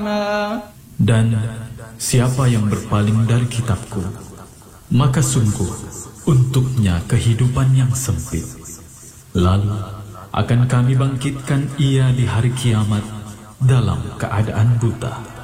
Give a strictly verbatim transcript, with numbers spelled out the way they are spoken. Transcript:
Dan siapa yang berpaling dari kitabku, maka sungguh untuknya kehidupan yang sempit. Lalu akan kami bangkitkan ia di hari kiamat dalam keadaan buta.